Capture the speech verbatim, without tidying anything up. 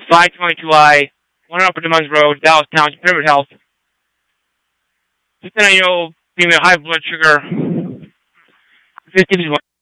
five twenty-two I, one Upper Des Moines Road, Dallas Township, Pyramid Health. fifty-nine-year-old female, high blood sugar, fifty